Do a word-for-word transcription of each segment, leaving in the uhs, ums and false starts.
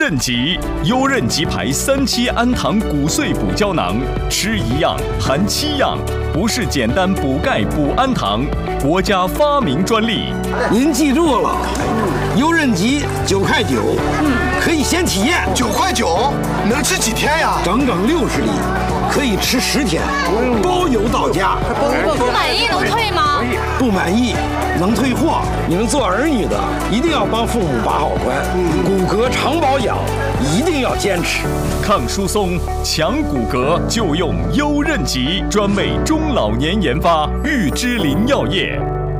韧极优韧极牌三七氨糖骨碎补胶囊，吃一样含七样，不是简单补钙补氨糖，国家发明专利。 您记住了，优韧极九块九，嗯，可以先体验。 九块九能吃几天呀？ 整整六十粒，可以吃十天，包邮到家。 不满意能退吗？ 不满意能退货。你们做儿女的一定要帮父母把好关，骨骼长保养一定要坚持。 抗疏松、强骨骼就用优韧极，专为中老年研发，玉芝林药业。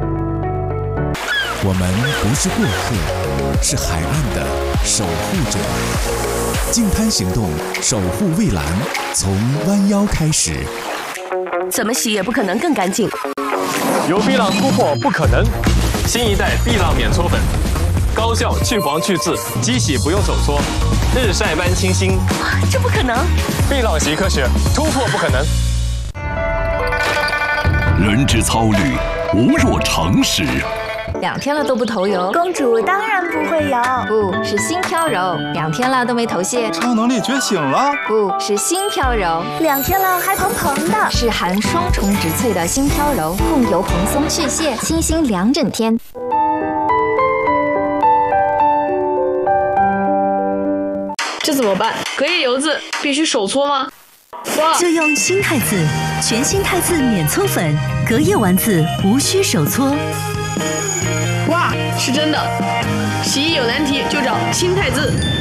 我们不是过客，是海岸的守护者。净滩行动，守护蔚蓝，从弯腰开始。 怎么洗也不可能更干净。 有碧浪突破不可能，新一代碧浪免搓粉，高效去黄去渍，机洗不用手搓，日晒般清新。 这不可能！ 碧浪习科学，突破不可能。 人之操虑，无若常识。 两天了都不头油， 公主当然不会油， 不是心飘柔。两天了都没头屑， 超能力觉醒了， 不是心飘柔。 两天了还蓬蓬的， 是含双重植萃的心飘柔，控油蓬松去屑，清新两整天。 这怎么办？隔夜油渍必须手搓吗？ 就用新汰渍，全新汰渍免搓粉，隔夜丸子无需手搓。 哇，是真的！洗衣有难题就找新汰渍。